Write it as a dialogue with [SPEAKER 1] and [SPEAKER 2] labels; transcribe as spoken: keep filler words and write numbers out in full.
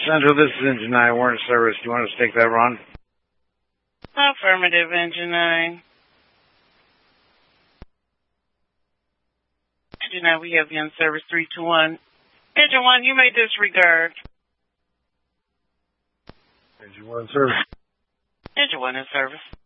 [SPEAKER 1] Central, this is Engine nine, warrant service. Do you want us to take that run?
[SPEAKER 2] Affirmative, Engine nine. Engine nine, we have you on service three two one. Engine one, you may disregard.
[SPEAKER 1] Engine one, service.
[SPEAKER 2] Engine one in service.